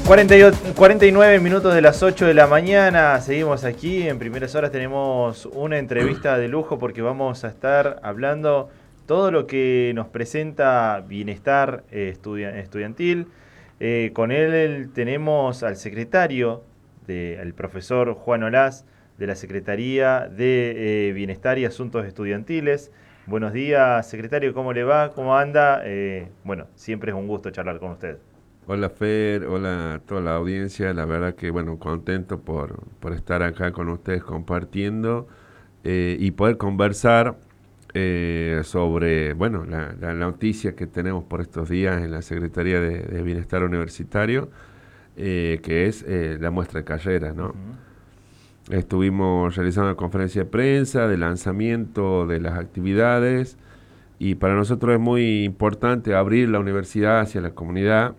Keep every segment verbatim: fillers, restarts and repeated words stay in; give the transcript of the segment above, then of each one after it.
cuarenta y ocho, cuarenta y nueve minutos de las ocho de la mañana, seguimos aquí. En primeras horas tenemos una entrevista de lujo porque vamos a estar hablando todo lo que nos presenta Bienestar eh, estudia- Estudiantil. Eh, con él tenemos al secretario, de, al profesor Juan Olaz, de la Secretaría de eh, Bienestar y Asuntos Estudiantiles. Buenos días, secretario, ¿cómo le va? ¿Cómo anda? Eh, bueno, siempre es un gusto charlar con usted. Hola Fer, hola a toda la audiencia, la verdad que bueno, contento por, por estar acá con ustedes compartiendo eh, y poder conversar eh, sobre, bueno, la, la noticia que tenemos por estos días en la Secretaría de, de Bienestar Universitario, eh, que es eh, la muestra de carreras, ¿no? Ujú. Estuvimos realizando una conferencia de prensa de lanzamiento de las actividades y para nosotros es muy importante abrir la universidad hacia la comunidad.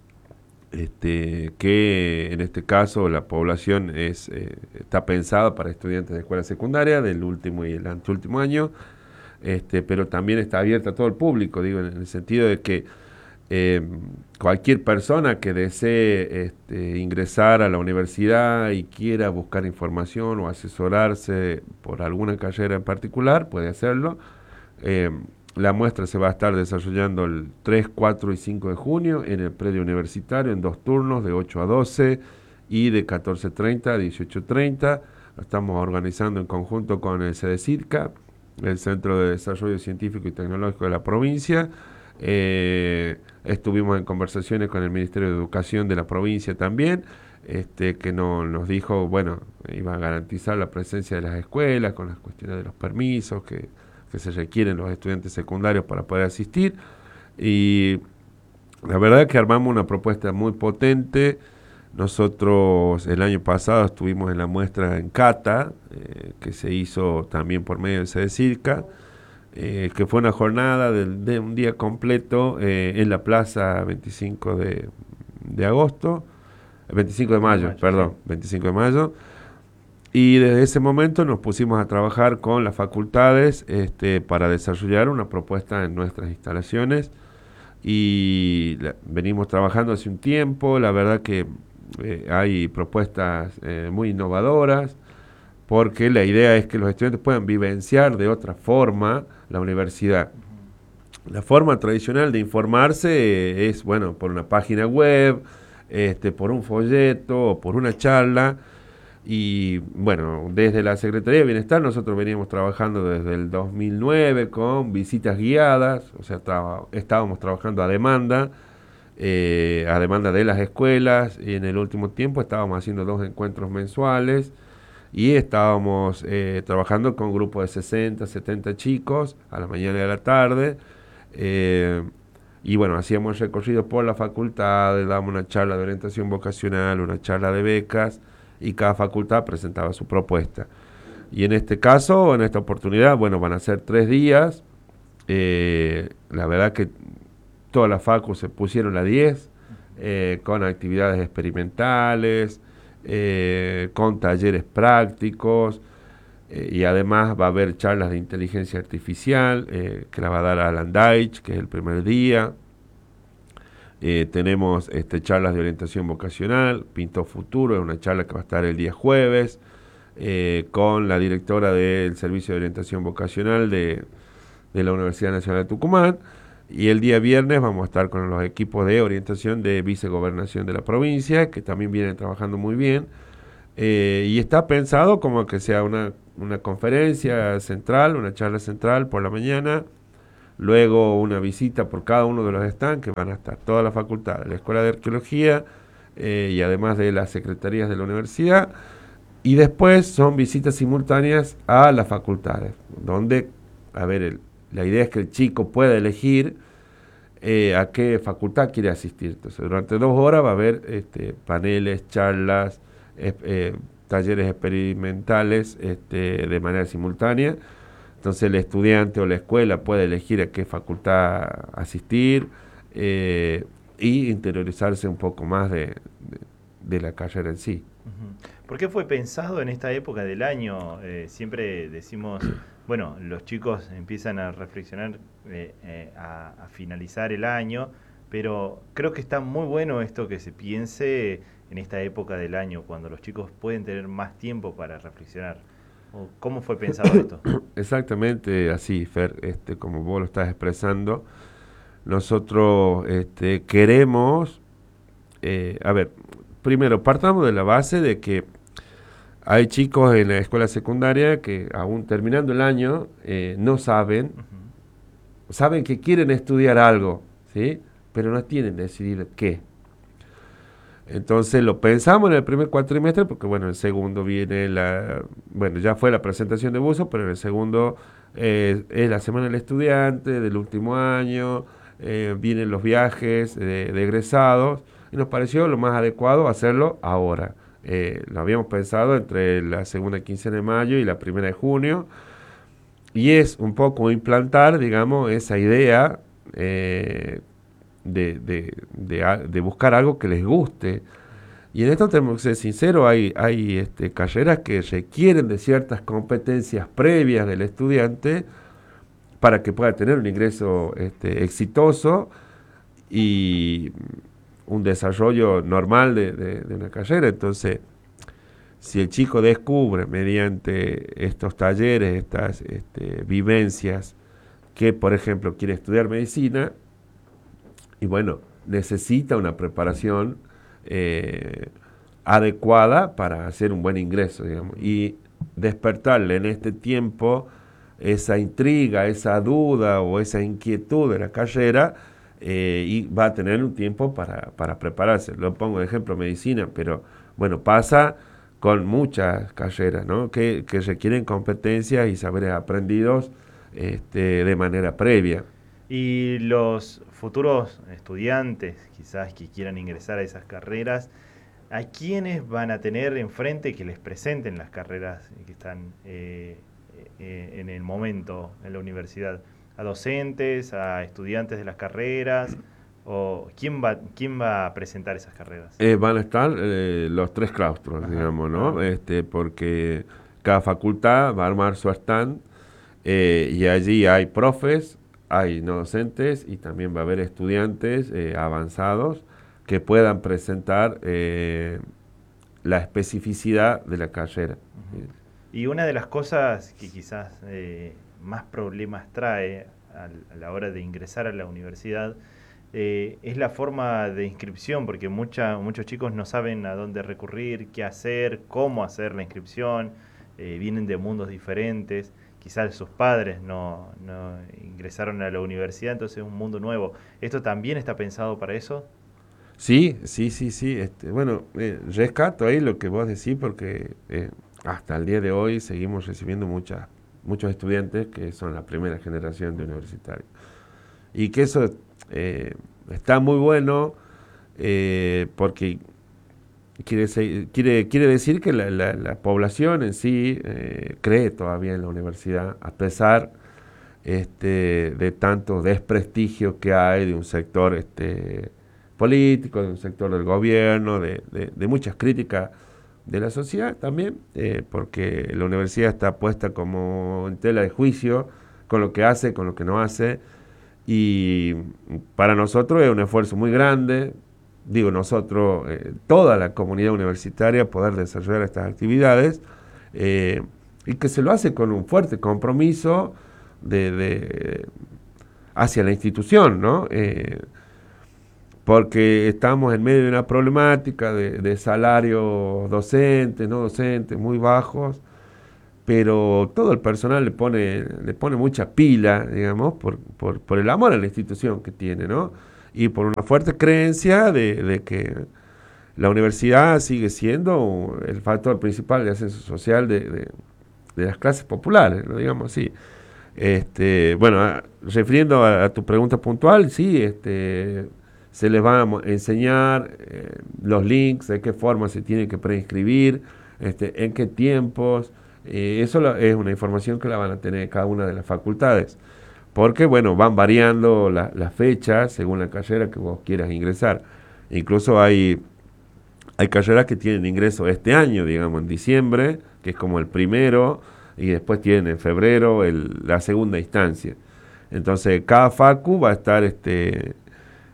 Este, que en este caso la población es, eh, está pensada para estudiantes de escuela secundaria del último y el anteúltimo año, este, pero también está abierta a todo el público, digo, en el sentido de que eh, cualquier persona que desee este, ingresar a la universidad y quiera buscar información o asesorarse por alguna carrera en particular, puede hacerlo. Eh, la muestra se va a estar desarrollando el tres, cuatro y cinco de junio en el predio universitario en dos turnos de ocho a doce y de catorce treinta a dieciocho treinta. Lo estamos organizando en conjunto con el CEDECIRCA, el Centro de Desarrollo Científico y Tecnológico de la provincia. Eh, estuvimos en conversaciones con el Ministerio de Educación de la provincia también, este, que no, nos dijo, bueno, iba a garantizar la presencia de las escuelas con las cuestiones de los permisos que que se requieren los estudiantes secundarios para poder asistir. Y la verdad es que armamos una propuesta muy potente. Nosotros el año pasado estuvimos en la muestra en Cata, eh, que se hizo también por medio del CEDECIRCA, eh, que fue una jornada de, de un día completo eh, en la plaza veinticinco de, de agosto, veinticinco de De mayo, mayo, sí. perdón, veinticinco de mayo. Y desde ese momento nos pusimos a trabajar con las facultades este, para desarrollar una propuesta en nuestras instalaciones y la, venimos trabajando hace un tiempo. La verdad que eh, hay propuestas eh, muy innovadoras porque la idea es que los estudiantes puedan vivenciar de otra forma la universidad. La forma tradicional de informarse eh, es, bueno, por una página web, este, por un folleto o por una charla. Y bueno, desde la Secretaría de Bienestar nosotros veníamos trabajando desde el dos mil nueve con visitas guiadas, o sea, traba, estábamos trabajando a demanda, eh, a demanda de las escuelas, y en el último tiempo estábamos haciendo dos encuentros mensuales y estábamos eh, trabajando con grupos de sesenta, setenta chicos a la mañana y a la tarde. eh, y bueno, hacíamos recorridos por la facultad, dábamos una charla de orientación vocacional, una charla de becas, y cada facultad presentaba su propuesta. Y en este caso, en esta oportunidad, bueno, van a ser tres días. Eh, la verdad que todas las facus se pusieron a diez, eh, con actividades experimentales, eh, con talleres prácticos, eh, y además va a haber charlas de inteligencia artificial, eh, que la va a dar Alan Deitch, que es el primer día. Eh, tenemos este, charlas de orientación vocacional, Pinto Futuro, es una charla que va a estar el día jueves, eh, con la directora del Servicio de Orientación Vocacional de, de la Universidad Nacional de Tucumán. Y el día viernes vamos a estar con los equipos de orientación de vicegobernación de la provincia, que también vienen trabajando muy bien. Eh, y está pensado como que sea una, una conferencia central, una charla central por la mañana, luego una visita por cada uno de los stands, que van a estar toda la facultad, la Escuela de Arqueología, eh, y además de las secretarías de la universidad. Y después son visitas simultáneas a las facultades, donde, a ver, el, la idea es que el chico pueda elegir eh, a qué facultad quiere asistir. Entonces, durante dos horas va a haber este, paneles, charlas, eh, eh, talleres experimentales este, de manera simultánea. Entonces el estudiante o la escuela puede elegir a qué facultad asistir, eh, y interiorizarse un poco más de, de, de la carrera en sí. Ujú. ¿Por qué fue pensado en esta época del año? Eh, siempre decimos, bueno, los chicos empiezan a reflexionar eh, eh, a, a finalizar el año, pero creo que está muy bueno esto que se piense en esta época del año, cuando los chicos pueden tener más tiempo para reflexionar. ¿Cómo fue pensado esto? Exactamente así, Fer, este, como vos lo estás expresando. Nosotros este, queremos, eh, a ver, primero partamos de la base de que hay chicos en la escuela secundaria que aún terminando el año eh, no saben, uh-huh. saben que quieren estudiar algo, ¿sí? Pero no tienen decidido qué. Entonces lo pensamos en el primer cuatrimestre porque, bueno, en el segundo viene la, bueno, ya fue la presentación de buzo, pero en el segundo eh, es la semana del estudiante del último año, eh, vienen los viajes de, de egresados, y nos pareció lo más adecuado hacerlo ahora. Eh, lo habíamos pensado entre la segunda quincena de mayo y la primera de junio, y es un poco implantar, digamos, esa idea eh, de, de, de, de buscar algo que les guste. Y en esto tenemos que ser sinceros, hay, hay este, carreras que requieren de ciertas competencias previas del estudiante para que pueda tener un ingreso este, exitoso y un desarrollo normal de, de, de una carrera. Entonces, si el chico descubre mediante estos talleres, estas este, vivencias, que por ejemplo quiere estudiar medicina, y bueno, necesita una preparación eh, adecuada para hacer un buen ingreso, digamos, y despertarle en este tiempo esa intriga, esa duda o esa inquietud de la carrera, eh, y va a tener un tiempo para, para prepararse. Lo pongo de ejemplo medicina, pero bueno, pasa con muchas carreras, ¿no? que, que requieren competencias y saberes aprendidos este, de manera previa. Y los futuros estudiantes, quizás que quieran ingresar a esas carreras, ¿a quiénes van a tener enfrente que les presenten las carreras que están eh, eh, en el momento en la universidad? ¿A docentes, a estudiantes de las carreras? ¿O quién va, quién va a presentar esas carreras? Eh, van a estar eh, los tres claustros, Ajá, digamos, ¿no? Ah. Este, porque cada facultad va a armar su stand eh, y allí hay profes, hay no docentes y también va a haber estudiantes eh, avanzados que puedan presentar eh, la especificidad de la carrera. Uh-huh. Y una de las cosas que quizás eh, más problemas trae a, a la hora de ingresar a la universidad eh, es la forma de inscripción, porque mucha, muchos chicos no saben a dónde recurrir, qué hacer, cómo hacer la inscripción, eh, vienen de mundos diferentes. Quizás sus padres no, no ingresaron a la universidad, entonces es un mundo nuevo. ¿Esto también está pensado para eso? Sí, sí, sí, sí. Este, bueno, eh, rescato ahí lo que vos decís porque eh, hasta el día de hoy seguimos recibiendo muchas, muchos estudiantes que son la primera generación de universitarios. Y que eso eh, está muy bueno eh, porque quiere, quiere, quiere decir que la, la, la población en sí eh, cree todavía en la universidad, a pesar este, de tanto desprestigio que hay de un sector este, político, de un sector del gobierno, de, de, de muchas críticas de la sociedad también, eh, porque la universidad está puesta como en tela de juicio con lo que hace, con lo que no hace, y para nosotros es un esfuerzo muy grande, digo nosotros, eh, toda la comunidad universitaria, poder desarrollar estas actividades, eh, y que se lo hace con un fuerte compromiso de, de hacia la institución, ¿no? Eh, porque estamos en medio de una problemática de, de salarios docentes, no docentes, muy bajos, pero todo el personal le pone, le pone mucha pila, digamos, por, por, por el amor a la institución que tiene, ¿no? Y por una fuerte creencia de, de que la universidad sigue siendo el factor principal de ascenso social de, de, de las clases populares, ¿no? Digamos así. Este, bueno, a, refiriendo a, a tu pregunta puntual, sí, este, se les va a enseñar eh, los links, de qué forma se tienen que preinscribir, este, en qué tiempos. Eh, eso la, es una información que la van a tener cada una de las facultades, porque bueno, van variando la, las fechas según la carrera que vos quieras ingresar. Incluso hay, hay carreras que tienen ingreso este año, digamos en diciembre, que es como el primero, y después tienen en febrero el, la segunda instancia. Entonces cada facu va a estar este,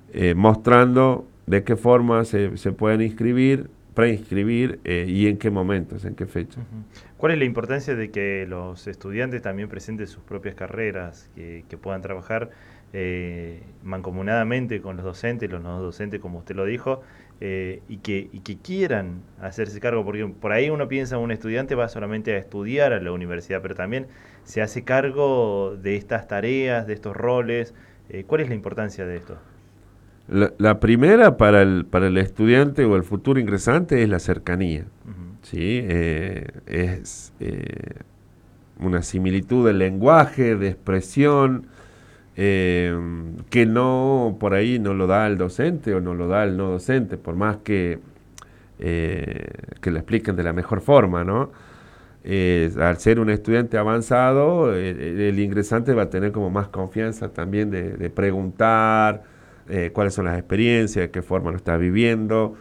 eh, mostrando de qué forma se, se pueden inscribir, preinscribir eh, y en qué momentos, en qué fecha. Uh-huh. ¿Cuál es la importancia de que los estudiantes también presenten sus propias carreras, que, que puedan trabajar eh, mancomunadamente con los docentes, los no docentes, como usted lo dijo, eh, y, que, y que quieran hacerse cargo? Porque por ahí uno piensa, un estudiante va solamente a estudiar a la universidad, pero también se hace cargo de estas tareas, de estos roles. Eh, ¿Cuál es la importancia de esto? La, la primera para el, para el estudiante o el futuro ingresante es la cercanía. Uh-huh. ¿Sí? Eh, es eh, una similitud del lenguaje, de expresión, eh, que no por ahí no lo da el docente o no lo da el no docente, por más que, eh, que lo expliquen de la mejor forma, ¿no? Eh, al ser un estudiante avanzado, eh, el ingresante va a tener como más confianza también de, de preguntar eh, cuáles son las experiencias, de qué forma lo está viviendo.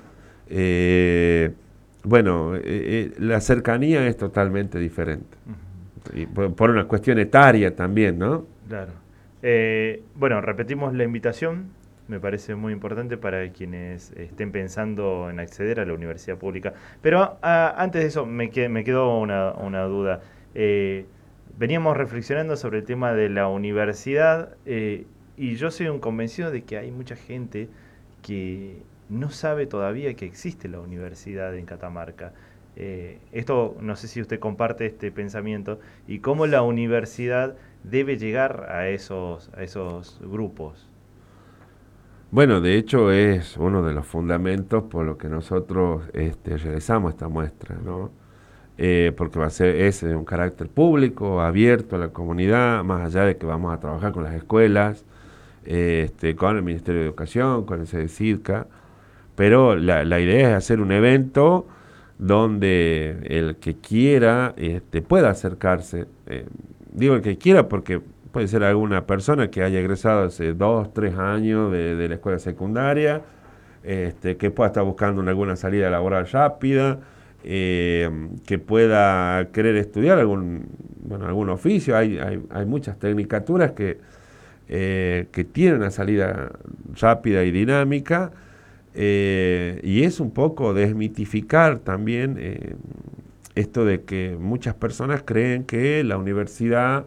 Eh, bueno, eh, eh, la cercanía es totalmente diferente. Uh-huh. Y por, por una cuestión etaria también, ¿no? Claro. Eh, bueno, repetimos la invitación. Me parece muy importante para quienes estén pensando en acceder a la universidad pública. Pero a, antes de eso, me, que, me quedó una, una duda. Eh, veníamos reflexionando sobre el tema de la universidad eh, y yo soy un convencido de que hay mucha gente que no sabe todavía que existe la universidad en Catamarca. Eh, esto, no sé si usted comparte este pensamiento y cómo la universidad debe llegar a esos, a esos grupos. Bueno, de hecho es uno de los fundamentos por lo que nosotros este, realizamos esta muestra, ¿no? Eh, porque va a ser es de un carácter público, abierto a la comunidad, más allá de que vamos a trabajar con las escuelas, eh, este, con el Ministerio de Educación, con el CEDESIDCA, pero la, la idea es hacer un evento donde el que quiera este, pueda acercarse, eh, digo el que quiera porque puede ser alguna persona que haya egresado hace dos, tres años de, de la escuela secundaria, este, que pueda estar buscando una, alguna salida laboral rápida, eh, que pueda querer estudiar algún, bueno, algún oficio. Hay, hay, hay muchas tecnicaturas que, eh, que tienen una salida rápida y dinámica, eh, y es un poco desmitificar también eh, esto de que muchas personas creen que la universidad,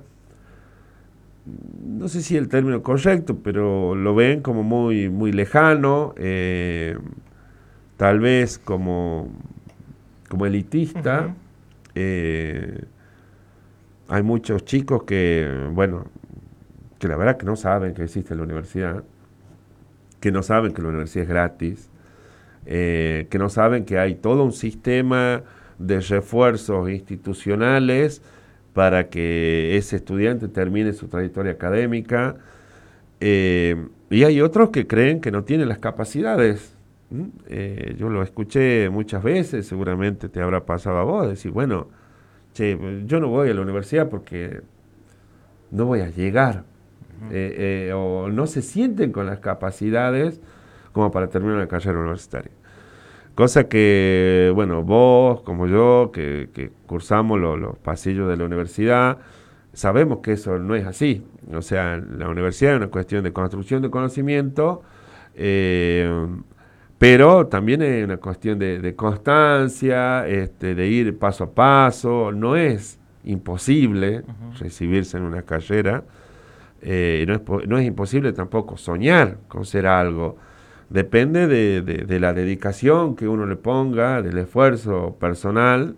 no sé si el término correcto, pero lo ven como muy, muy lejano, eh, tal vez como, como elitista. Uh-huh. eh, hay muchos chicos que, bueno, que la verdad que no saben que existe la universidad, que no saben que la universidad es gratis, eh, que no saben que hay todo un sistema de refuerzos institucionales para que ese estudiante termine su trayectoria académica, eh, y hay otros que creen que no tienen las capacidades. ¿Mm? Eh, yo lo escuché muchas veces, seguramente te habrá pasado a vos, decir, bueno, che, yo no voy a la universidad porque no voy a llegar, uh-huh. eh, eh, o no se sienten con las capacidades como para terminar una carrera universitaria. Cosa que, bueno, vos, como yo, que, que cursamos lo, los pasillos de la universidad, sabemos que eso no es así. O sea, la universidad es una cuestión de construcción de conocimiento, eh, pero también es una cuestión de, de constancia, este, de ir paso a paso. No es imposible uh-huh. recibirse en una carrera, eh, no, es, no es imposible tampoco soñar con ser algo. Depende de, de, de la dedicación que uno le ponga, del esfuerzo personal,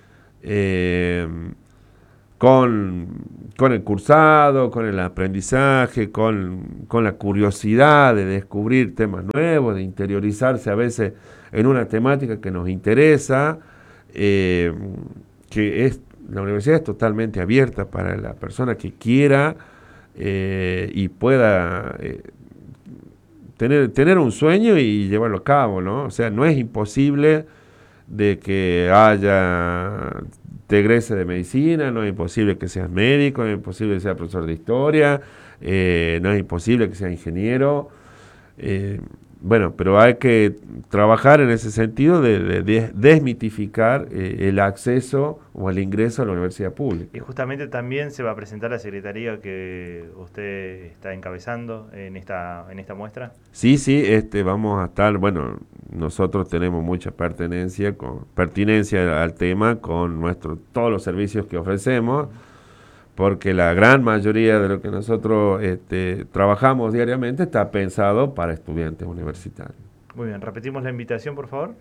eh, con, con el cursado, con el aprendizaje, con, con la curiosidad de descubrir temas nuevos, de interiorizarse a veces en una temática que nos interesa, eh, que es, la universidad es totalmente abierta para la persona que quiera eh, y pueda... Eh, Tener, tener un sueño y llevarlo a cabo, ¿no? O sea, no es imposible de que haya, te egrese de medicina, no es imposible que seas médico, no es imposible que seas profesor de historia, eh, no es imposible que seas ingeniero. Eh, bueno, pero hay que trabajar en ese sentido de, de, de desmitificar eh, el acceso o el ingreso a la universidad pública. Y justamente también se va a presentar la secretaría que usted está encabezando en esta, en esta muestra. Sí, sí, este, vamos a estar, bueno, nosotros tenemos mucha pertenencia, con, pertinencia al tema con nuestro, todos los servicios que ofrecemos, porque la gran mayoría de lo que nosotros este, trabajamos diariamente está pensado para estudiantes universitarios. Muy bien, repetimos la invitación, por favor.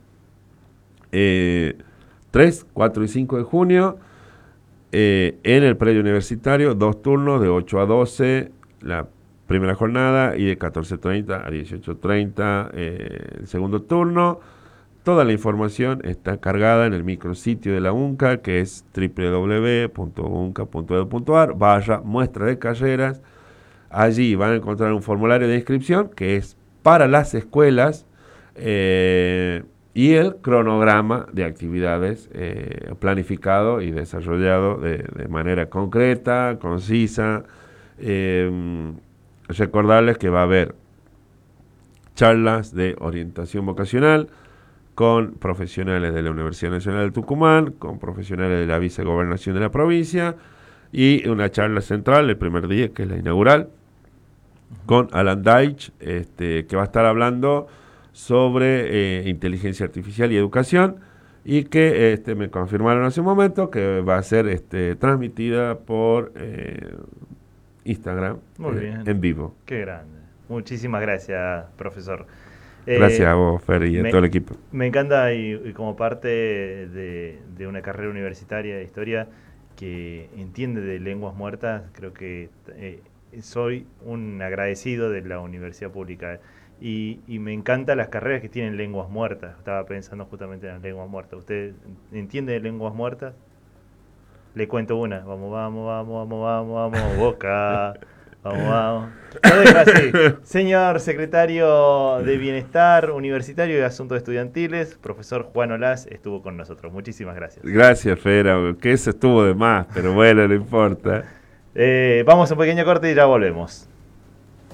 Eh, tres, cuatro y cinco de junio, eh, en el predio universitario, dos turnos de ocho a doce, la primera jornada, y de catorce treinta a dieciocho treinta eh, el segundo turno. Toda la información está cargada en el micrositio de la UNCA, que es doble u doble u doble u punto unca punto edu punto ar, barra muestra de carreras. Allí van a encontrar un formulario de inscripción que es para las escuelas eh, y el cronograma de actividades eh, planificado y desarrollado de, de manera concreta, concisa. Eh, recordarles que va a haber charlas de orientación vocacional con profesionales de la Universidad Nacional de Tucumán, con profesionales de la vicegobernación de la provincia, y una charla central el primer día, que es la inaugural, con Alan Deitch, este, que va a estar hablando sobre eh, inteligencia artificial y educación, y que este, me confirmaron hace un momento que va a ser este, transmitida por eh, Instagram. Muy eh, bien. En vivo. Qué grande. Muchísimas gracias, profesor. Gracias Eh, a vos, Fer, y a me, todo el equipo. Me encanta, y, y como parte de, de una carrera universitaria de historia que entiende de lenguas muertas, creo que eh, soy un agradecido de la universidad pública. Y, y me encantan las carreras que tienen lenguas muertas. Estaba pensando justamente en las lenguas muertas. ¿Usted entiende de lenguas muertas? Le cuento una. Vamos, vamos, vamos, vamos, vamos, vamos, Boca. Vamos, vamos. Lo dejo así. Señor secretario de Bienestar Universitario y Asuntos Estudiantiles, profesor Juan Olaz, estuvo con nosotros. Muchísimas gracias. Gracias, Fera, que eso estuvo de más, pero bueno, no importa. Eh, vamos a un pequeño corte y ya volvemos.